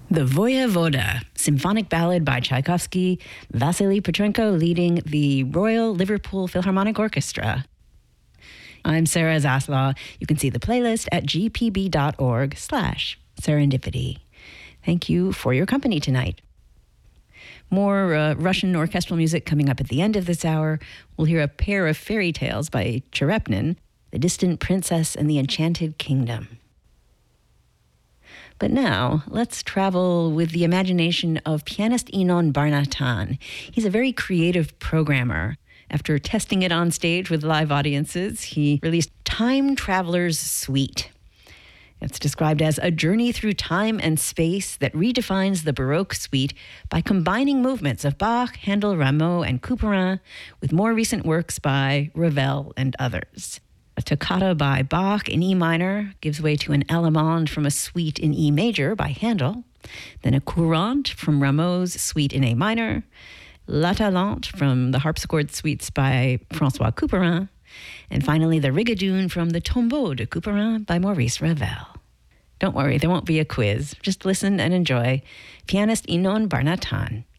The Voyevoda, symphonic ballad by Tchaikovsky, Vasily Petrenko leading the Royal Liverpool Philharmonic Orchestra. I'm Sarah Zaslaw. You can see the playlist at gpb.org/serendipity. Thank you for your company tonight. More Russian orchestral music coming up at the end of this hour. We'll hear a pair of fairy tales by Cherepnin, The Distant Princess and the Enchanted Kingdom. But now, let's travel with the imagination of pianist Inon Bar-Natan. He's a very creative programmer. After testing it on stage with live audiences, he released Time Traveler's Suite. It's described as a journey through time and space that redefines the Baroque suite by combining movements of Bach, Handel, Rameau, and Couperin with more recent works by Ravel and others. A toccata by Bach in E minor gives way to an allemande from a suite in E major by Handel, then a courante from Rameau's suite in A minor, La Talente from the harpsichord suites by François Couperin, and finally the Rigadoon from the Tombeau de Couperin by Maurice Ravel. Don't worry, there won't be a quiz. Just listen and enjoy. Pianist Inon Bar-Natan.